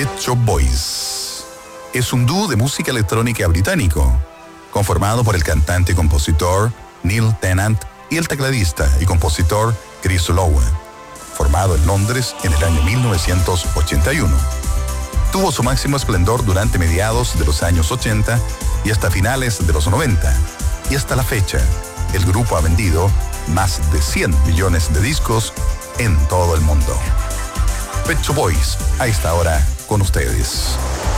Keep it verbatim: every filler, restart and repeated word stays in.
Pet Shop Boys. Es un dúo de música electrónica británico, conformado por el cantante y compositor Neil Tennant y el tecladista y compositor Chris Lowe, formado en Londres en el año mil novecientos ochenta y uno. Tuvo su máximo esplendor durante mediados de los años ochenta y hasta finales de los noventa, y hasta la fecha, el grupo ha vendido más de cien millones de discos en todo el mundo. Pet Shop Boys, a esta hora con ustedes.